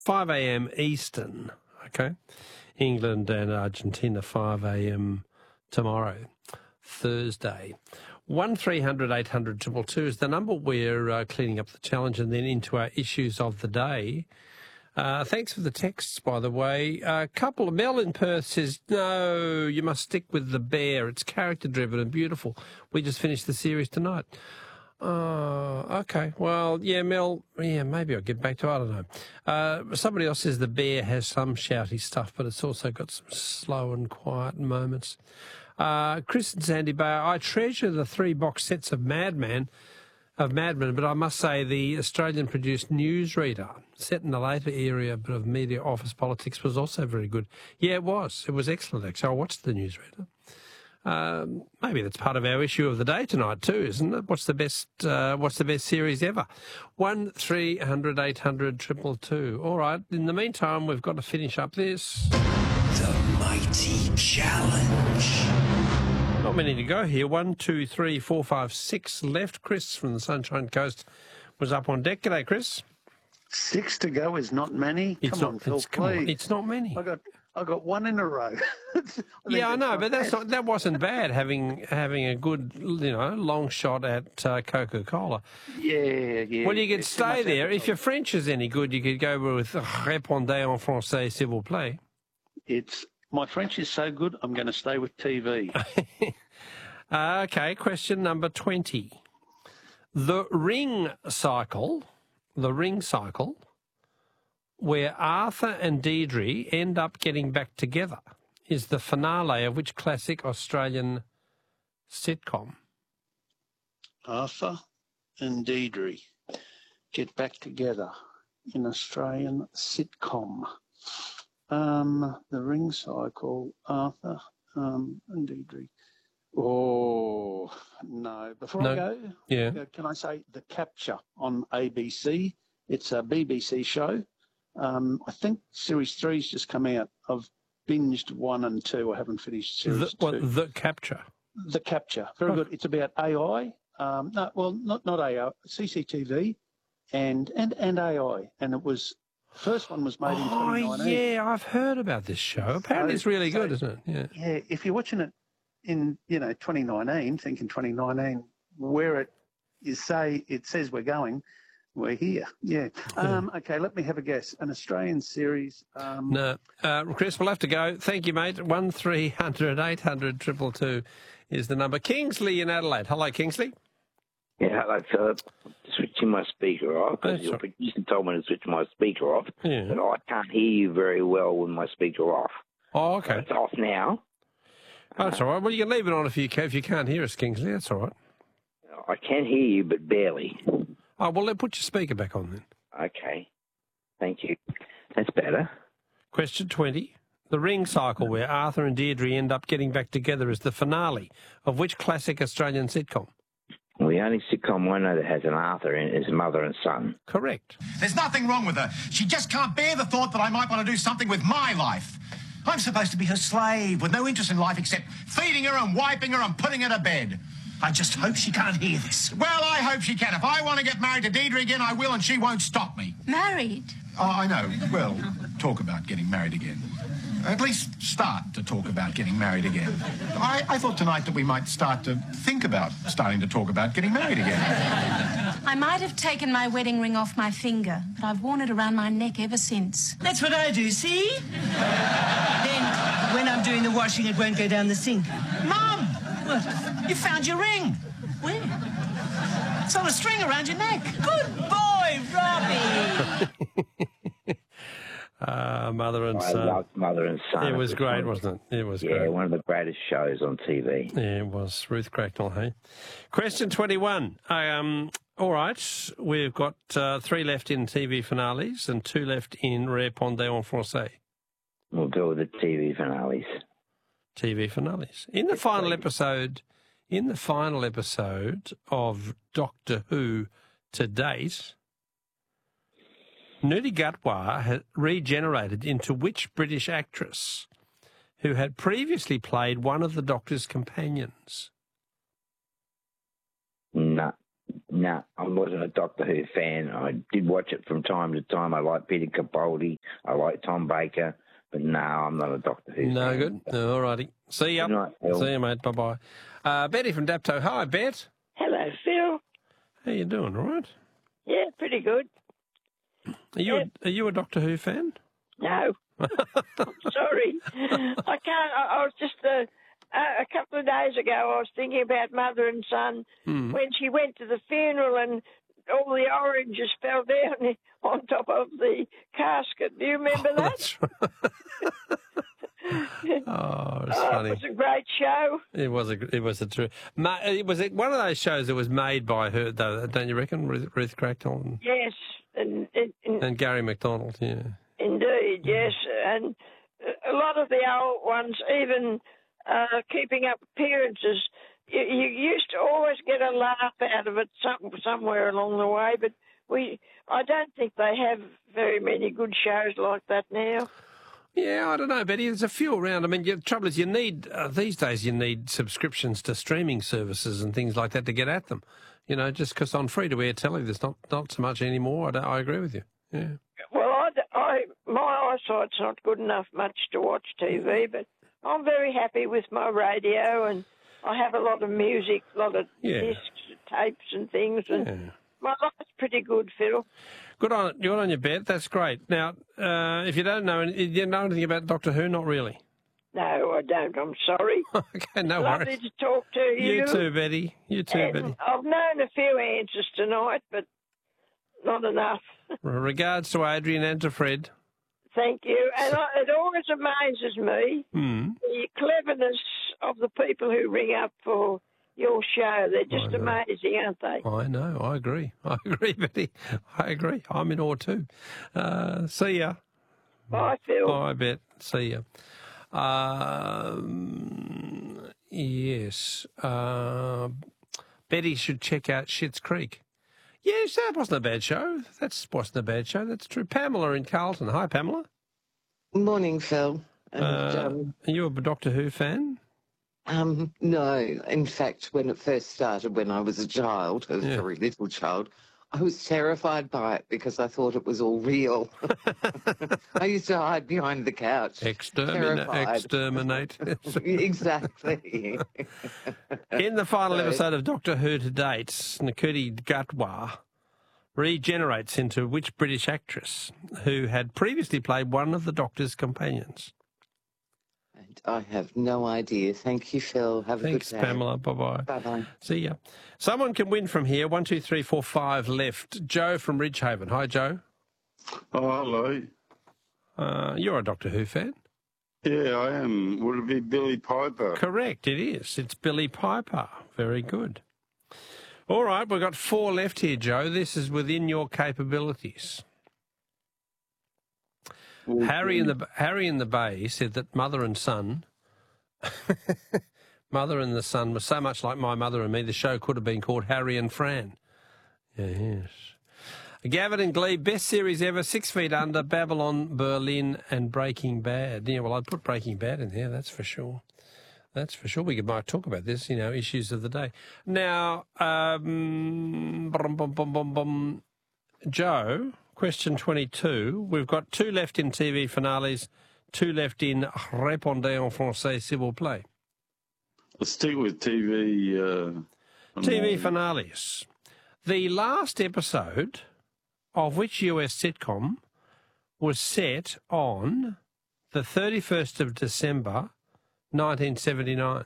5 a.m. Eastern, okay? England and Argentina, 5 a.m. tomorrow, Thursday. 1300 800 222 is the number. We're cleaning up the challenge and then into our issues of the day. Thanks for the texts, by the way. A couple of Mel in Perth says, no, you must stick with the bear. It's character-driven and beautiful. We just finished the series tonight. Okay. Well, yeah, Mel, yeah, maybe I'll get back to it. I don't know. Somebody else says the bear has some shouty stuff, but it's also got some slow and quiet moments. Chris and Sandy Bay, I treasure the 3 box sets of Mad Men, but I must say the Australian-produced Newsreader, set in the later era of media office politics, was also very good. Yeah, it was. It was excellent, actually. I watched the Newsreader. Maybe that's part of our issue of the day tonight too, isn't it? What's the best series ever? 1300 800 222. All right. In the meantime, we've got to finish up this. The Mighty Challenge. Not many to go here. 1, 2, 3, 4, 5, 6 left. Chris from the Sunshine Coast was up on deck. G'day, Chris. 6 to go is not many. Come on, Phil, please. It's not many. I got 1 in a row. Yeah, I know, but that wasn't bad. Having a good, long shot at Coca-Cola. Yeah. Well, you could stay there. If your French is any good, you could go with "Répondez en français, s'il vous plaît." My French is so good, I'm going to stay with TV. Okay, question number 20. The ring cycle, where Arthur and Deirdre end up getting back together, is the finale of which classic Australian sitcom? Arthur and Deirdre get back together in Australian sitcom. The ring cycle, Arthur and Deirdre. Oh, no. Before I go, can I say The Capture on ABC? It's a BBC show. I think Series 3's just come out. I've binged 1 and 2. I haven't finished Series 2. The Capture? The Capture. Very good. It's about AI. Not AI, CCTV and AI. And it was... First one was made in 2019. Oh, yeah, I've heard about this show. Apparently it's really good, isn't it? Yeah, if you're watching it in, 2019, thinking 2019, where it says we're going, we're here. Yeah. Okay, let me have a guess. An Australian series. No. Chris, we'll have to go. Thank you, mate. 1300 800 222 is the number. Kingsley in Adelaide. Hello, Kingsley. Yeah, hello, Philip. Switching my speaker off, because your producer told me to switch my speaker off, but I can't hear you very well with my speaker off. Oh, okay. So it's off now. Oh, that's all right. Well, you can leave it on if you can't hear us, Kingsley. That's all right. I can hear you, but barely. Oh, well, put your speaker back on then. Okay. Thank you. That's better. Question 20. The ring cycle where Arthur and Deirdre end up getting back together is the finale of which classic Australian sitcom? Well, the only sitcom I know that has an Arthur in it is Mother and Son. Correct. There's nothing wrong with her. She just can't bear the thought that I might want to do something with my life. I'm supposed to be her slave with no interest in life except feeding her and wiping her and putting her to bed. I just hope she can't hear this. Well, I hope she can. If I want to get married to Deirdre again, I will, and she won't stop me. Married? Oh, I know. Well, talk about getting married again. At least start to talk about getting married again. I thought tonight that we might start to think about starting to talk about getting married again. I might have taken my wedding ring off my finger, but I've worn it around my neck ever since. That's what I do, see? Then, when I'm doing the washing, it won't go down the sink. Mum! What? You found your ring. Where? It's on a string around your neck. Good boy, Robbie! Mother and Son. I loved Mother and Son. It was great, wasn't it? It was great. Yeah, one of the greatest shows on TV. Yeah, it was. Ruth Cracknell, hey? Question 21. All right, we've got 3 left in TV finales and 2 left in Répondez en français. We'll go with the TV finales. TV finales. In the final episode of Doctor Who to date, Nuni Gatwa had regenerated into which British actress who had previously played one of the Doctor's companions? No No, I wasn't a Doctor Who fan. I did watch it from time to time. I like Peter Capaldi. I like Tom Baker. But no, I'm not a Doctor Who fan. No good? No, all righty. See ya. Good night, Phil. See you, mate. Bye-bye. Betty from Dapto. Hi, Bet. Hello, Phil. How you doing, all right? Yeah, pretty good. Are you a Doctor Who fan? No. Sorry. I can't. I was just a couple of days ago, I was thinking about Mother and Son when she went to the funeral and all the oranges fell down on top of the casket. Do you remember that? That's right. It's funny. It was a great show. It was one of those shows that was made by her, though, don't you reckon? Ruth Cracknell Yes, and Gary MacDonald, yeah. Indeed, yes. And a lot of the old ones, even keeping up appearances, you used to always get a laugh out of it somewhere along the way, but I don't think they have very many good shows like that now. Yeah, I don't know, Betty. There's a few around. I mean, the trouble is these days you need subscriptions to streaming services and things like that to get at them. You know, just because on free-to-air telly there's not so much anymore. I agree with you, yeah. Well, my eyesight's not good enough much to watch TV, but I'm very happy with my radio, and I have a lot of music, a lot of discs, tapes and things, and my life's pretty good, Phil. Good on your Bet. That's great. Now, if you don't know, do you know anything about Doctor Who? Not really. No, I don't. I'm sorry. Okay, no Lovely worries. to talk to you. You too, Betty. You too, And Betty. I've known a few answers tonight, but not enough. Regards to Adrian and to Fred. Thank you. And it always amazes me, the cleverness of the people who ring up for your show. They're just amazing, aren't they? I know. I agree. I agree, Betty. I agree. I'm in awe too. See ya. Bye, Phil. Bye, Bet. See ya. Yes. Betty should check out Schitt's Creek. Yes, that wasn't a bad show. That's true. Pamela in Carlton. Hi, Pamela. Morning, Phil. Are you a Doctor Who fan? No. In fact, when it first started, when I was a child, a very little child, I was terrified by it because I thought it was all real. I used to hide behind the couch. Exterminate. Exactly. In the final episode of Doctor Who to date, Nakuti Gatwa regenerates into which British actress who had previously played one of the Doctor's companions? I have no idea. Thank you, Phil. Have a good day. Thanks, Pamela. Bye-bye. Bye-bye. See ya. Someone can win from here. 1, 2, 3, 4, 5 left. Joe from Ridgehaven. Hi, Joe. Oh, hello. You're a Doctor Who fan? Yeah, I am. Would it be Billy Piper? Correct, it is. It's Billy Piper. Very good. All right, we've got 4 left here, Joe. This is within your capabilities. Harry in the Bay said that Mother and Son, Mother and the Son was so much like My Mother and Me, the show could have been called Harry and Fran. Yes. Gavin and Glebe, best series ever, 6 Feet Under, Babylon, Berlin and Breaking Bad. Yeah, well, I'd put Breaking Bad in there, that's for sure. That's for sure. We might talk about this, issues of the day. Now, Joe... Question 22. We've got 2 left in TV finales, 2 left in Répondez en français, s'il vous plaît. Let's stick with TV. TV finales. The last episode of which US sitcom was set on the 31st of December, 1979?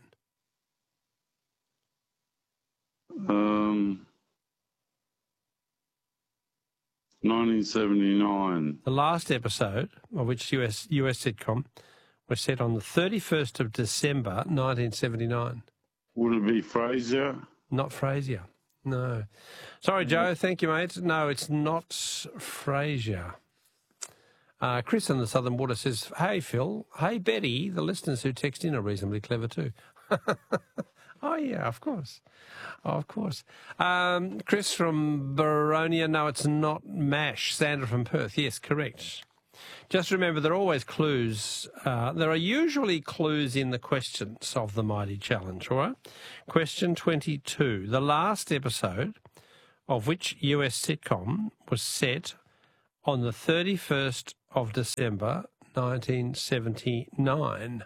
1979. The last episode of which US sitcom was set on the 31st of December, 1979. Would it be Frasier? Not Frasier, no. Sorry, Joe. Thank you, mate. No, it's not Frasier. Chris in the Southern Water says, hey, Phil. Hey, Betty. The listeners who text in are reasonably clever too. Oh, yeah, of course. Of course. Chris from Baronia, no, it's not MASH. Sandra from Perth, yes, correct. Just remember, there are always clues. There are usually clues in the questions of the Mighty Challenge, all right? Question 22. The last episode of which US sitcom was set on the 31st of December 1979?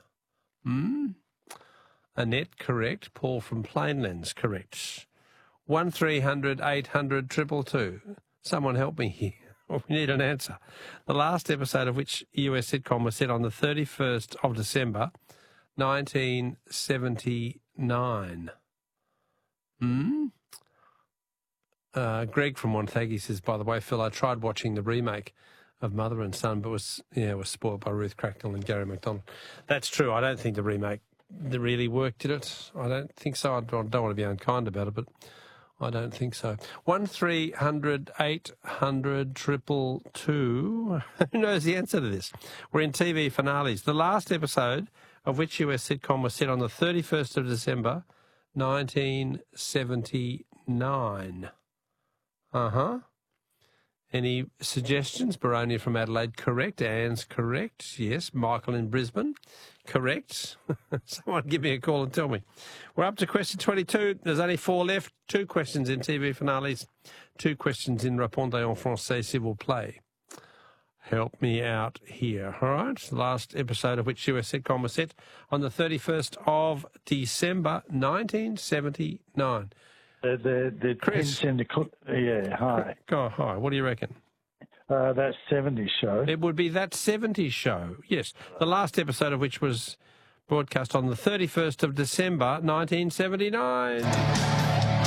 Annette, correct. Paul from Plainlands, correct. 1300 800 222. Someone help me here. We need an answer. The last episode of which US sitcom was set on the 31st of December 1979? Greg from Wonthaggi says, by the way, Phil, I tried watching the remake of Mother and Son, but was spoiled by Ruth Cracknell and Gary McDonald. That's true. I don't think the remake really worked, did it? I don't think so. I don't want to be unkind about it, but I don't think so. 1300 800 222. Who knows the answer to this? We're in TV finales. The last episode of which US sitcom was set on the 31st of December 1979? Any suggestions? Baronia from Adelaide, correct. Anne's correct. Yes. Michael in Brisbane, correct. Someone give me a call and tell me. We're up to question 22. There's only 4 left. 2 questions in TV finales, 2 questions in Répondez en français, s'il vous plaît. Help me out here, all right? The last episode of which US sitcom was set on the 31st of December 1979. The Chris. Hi. Hi. What do you reckon? That 70s show. It would be That 70s Show, yes. The last episode of which was broadcast on the 31st of December 1979.